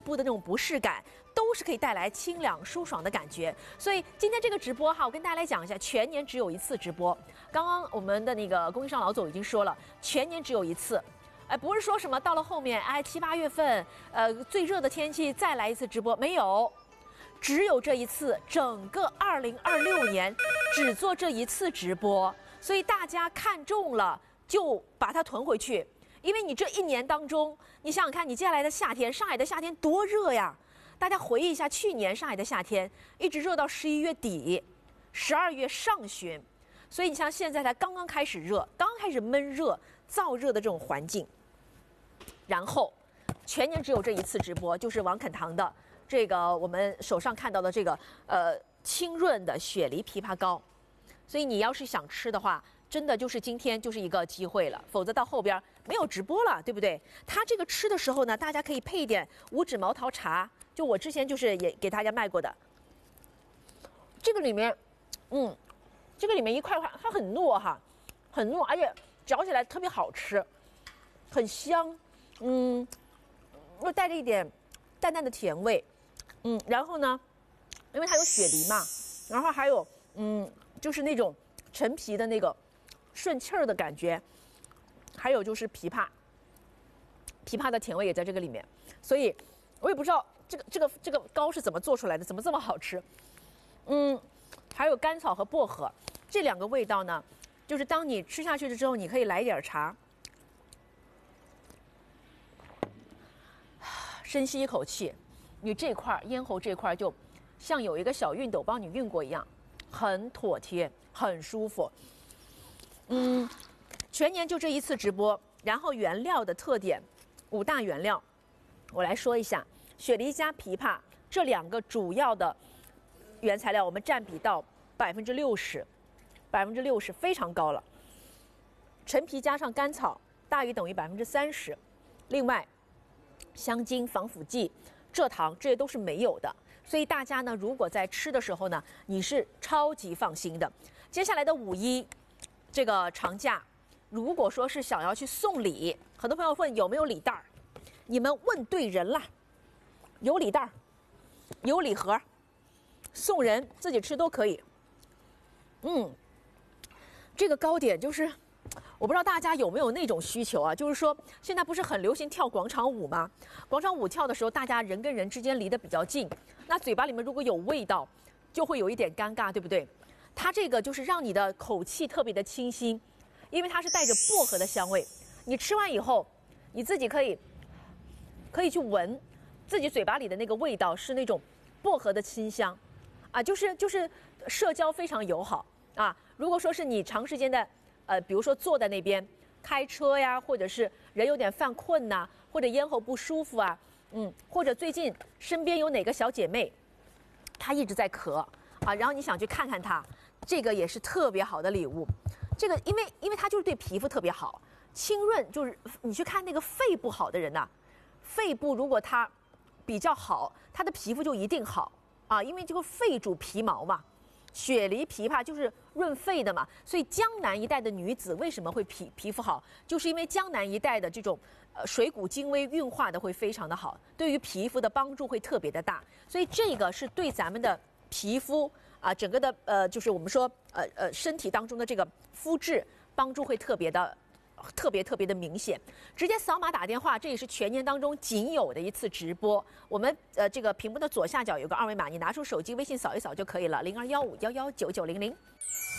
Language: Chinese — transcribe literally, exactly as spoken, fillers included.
部的那种不适感，都是可以带来清凉舒爽的感觉。所以今天这个直播哈，我跟大家来讲一下，全年只有一次直播。刚刚我们的那个供应商老总已经说了，全年只有一次。哎，不是说什么到了后面，哎七八月份，呃最热的天气再来一次直播，没有，只有这一次，整个二零二六年只做这一次直播。所以大家看中了就把它囤回去。因为你这一年当中，你想想看，你接下来的夏天，上海的夏天多热呀！大家回忆一下，去年上海的夏天一直热到十一月底、十二月上旬，所以你像现在才刚刚开始热，刚开始闷热、燥热的这种环境，然后全年只有这一次直播，就是王肯堂的这个我们手上看到的这个呃清润的雪梨枇杷膏，所以你要是想吃的话。真的就是今天就是一个机会了，否则到后边没有直播了，对不对？它这个吃的时候呢，大家可以配一点五指毛桃茶，就我之前就是也给大家卖过的。这个里面，嗯，这个里面一块块，它很糯哈，很糯，而且嚼起来特别好吃，很香，嗯，又带着一点淡淡的甜味，嗯，然后呢，因为它有雪梨嘛，然后还有嗯，就是那种陈皮的那个。顺气儿的感觉，还有就是枇杷，枇杷的甜味也在这个里面，所以我也不知道这个这个这个膏是怎么做出来的，怎么这么好吃？嗯，还有甘草和薄荷这两个味道呢，就是当你吃下去了之后，你可以来一点茶，深吸一口气，你这块咽喉这块就像有一个小熨斗帮你熨过一样，很妥帖，很舒服。嗯，全年就这一次直播，然后原料的特点，五大原料，我来说一下，雪梨加枇杷这两个主要的原材料，我们占比到百分之六十，百分之六十非常高了。陈皮加上甘草大于等于百分之三十，另外香精、防腐剂、蔗糖这些都是没有的，所以大家呢，如果在吃的时候呢，你是超级放心的。接下来的五一。这个长假，如果说是想要去送礼，很多朋友问有没有礼袋儿，你们问对人了，有礼袋儿，有礼盒，送人自己吃都可以。嗯，这个糕点就是，我不知道大家有没有那种需求啊，就是说现在不是很流行跳广场舞吗？广场舞跳的时候，大家人跟人之间离得比较近，那嘴巴里面如果有味道，就会有一点尴尬，对不对？它这个就是让你的口气特别的清新，因为它是带着薄荷的香味。你吃完以后，你自己可以可以去闻自己嘴巴里的那个味道，是那种薄荷的清香，啊，就是就是社交非常友好啊。如果说是你长时间的呃，比如说坐在那边开车呀，或者是人有点犯困呐、啊，或者咽喉不舒服啊，嗯，或者最近身边有哪个小姐妹，她一直在咳啊，然后你想去看看她。这个也是特别好的礼物，这个因为因为它就是对皮肤特别好，清润，就是你去看那个肺不好的人呐、啊，肺部如果它比较好，它的皮肤就一定好啊，因为这个肺主皮毛嘛，雪梨枇杷就是润肺的嘛，所以江南一带的女子为什么会皮皮肤好，就是因为江南一带的这种呃水谷精微运化的会非常的好，对于皮肤的帮助会特别的大，所以这个是对咱们的皮肤。啊，整个的呃，就是我们说呃呃身体当中的这个肤质帮助会特别的、特别特别的明显。直接扫码打电话，这也是全年当中仅有的一次直播。我们呃这个屏幕的左下角有个二维码，你拿出手机微信扫一扫就可以了，零二幺五幺幺九九零零。